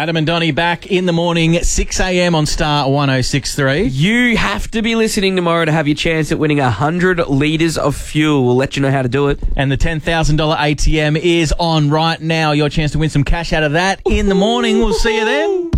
Adam and Donnie back in the morning, 6 a.m. on Star 106.3. You have to be listening tomorrow to have your chance at winning 100 litres of fuel. We'll let you know how to do it. And the $10,000 ATM is on right now. Your chance to win some cash out of that in the morning. We'll see you then.